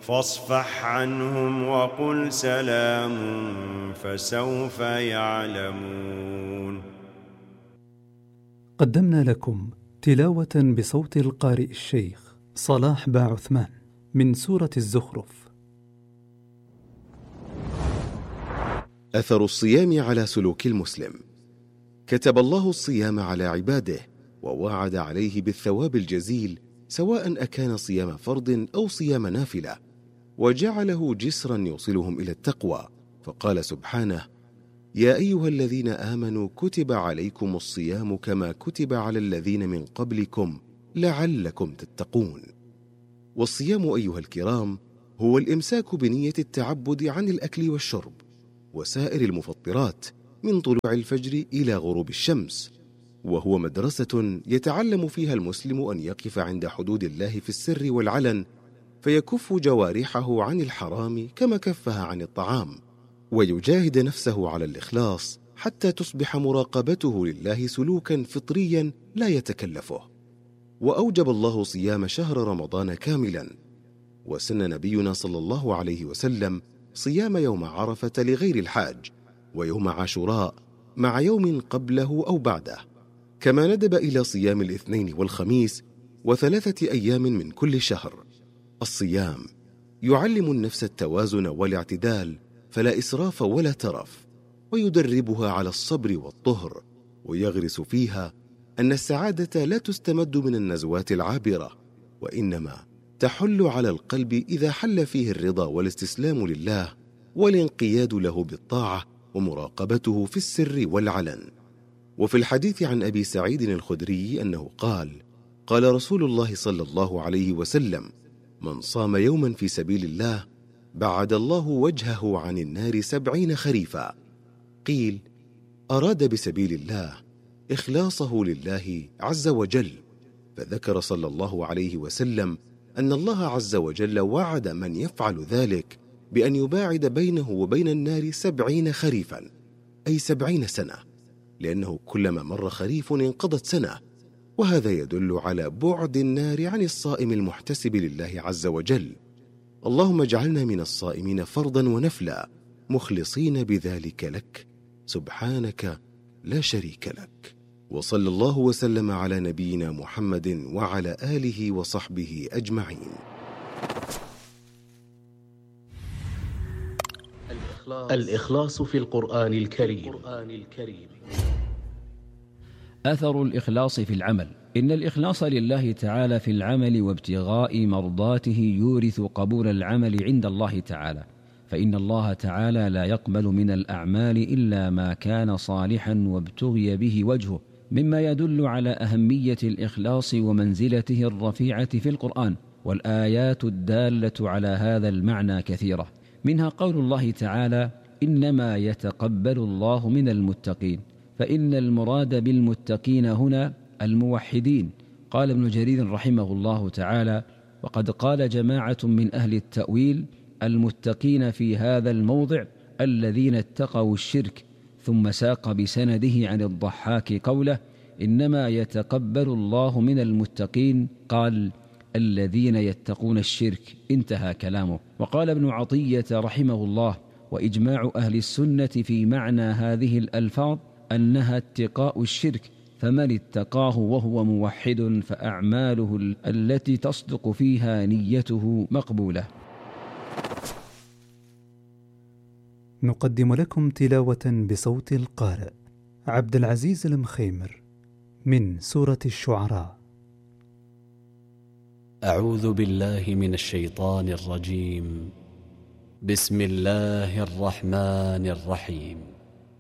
فاصفح عنهم وقل سلام فسوف يعلمون. قدمنا لكم تلاوة بصوت القارئ الشيخ صلاح باعثمان من سورة الزخرف. أثر الصيام على سلوك المسلم. كتب الله الصيام على عباده ووعد عليه بالثواب الجزيل، سواء أكان صيام فرض أو صيام نافلة، وجعله جسرا يوصلهم إلى التقوى، فقال سبحانه: يا أيها الذين آمنوا كتب عليكم الصيام كما كتب على الذين من قبلكم لعلكم تتقون. والصيام أيها الكرام هو الإمساك بنية التعبد عن الأكل والشرب وسائر المفطرات من طلوع الفجر إلى غروب الشمس، وهو مدرسة يتعلم فيها المسلم أن يقف عند حدود الله في السر والعلن، فيكف جوارحه عن الحرام كما كفها عن الطعام، ويجاهد نفسه على الإخلاص حتى تصبح مراقبته لله سلوكا فطريا لا يتكلفه. وأوجب الله صيام شهر رمضان كاملا، وسن نبينا صلى الله عليه وسلم صيام يوم عرفة لغير الحاج، ويوم عاشوراء مع يوم قبله أو بعده، كما ندب إلى صيام الاثنين والخميس و3 أيام من كل شهر. الصيام يعلم النفس التوازن والاعتدال، فلا إسراف ولا ترف، ويدربها على الصبر والطهر، ويغرس فيها أن السعادة لا تستمد من النزوات العابرة، وإنما تحل على القلب إذا حل فيه الرضا والاستسلام لله والانقياد له بالطاعة ومراقبته في السر والعلن. وفي الحديث عن أبي سعيد الخدري أنه قال: قال رسول الله صلى الله عليه وسلم: من صام يوما في سبيل الله بعد الله وجهه عن النار 70 خريفا. قيل: أراد بسبيل الله إخلاصه لله عز وجل، فذكر صلى الله عليه وسلم أن الله عز وجل وعد من يفعل ذلك بأن يباعد بينه وبين النار 70 خريفا، أي 70 سنة، لأنه كلما مر خريف انقضت سنة، وهذا يدل على بعد النار عن الصائم المحتسب لله عز وجل. اللهم اجعلنا من الصائمين فرضا ونفلا مخلصين بذلك لك، سبحانك لا شريك لك. وصلى الله وسلم على نبينا محمد وعلى آله وصحبه أجمعين. الإخلاص في القرآن الكريم. أثر الإخلاص في العمل. إن الإخلاص لله تعالى في العمل وابتغاء مرضاته يورث قبول العمل عند الله تعالى، فإن الله تعالى لا يقبل من الأعمال إلا ما كان صالحا وابتغي به وجهه، مما يدل على أهمية الإخلاص ومنزلته الرفيعة في القرآن. والآيات الدالة على هذا المعنى كثيرة، منها قول الله تعالى: إنما يتقبل الله من المتقين، فإن المراد بالمتقين هنا الموحدين. قال ابن جرير رحمه الله تعالى: وقد قال جماعة من أهل التأويل: المتقين في هذا الموضع الذين اتقوا الشرك. ثم ساق بسنده عن الضحاك قوله: إنما يتقبل الله من المتقين، قال: الذين يتقون الشرك، انتهى كلامه. وقال ابن عطية رحمه الله: وإجماع أهل السنة في معنى هذه الألفاظ أنها اتقاء الشرك، فمن اتقاه وهو موحد فأعماله التي تصدق فيها نيته مقبولة. نقدم لكم تلاوة بصوت القارئ عبد العزيز المخيمر من سورة الشعراء. أعوذ بالله من الشيطان الرجيم. بسم الله الرحمن الرحيم.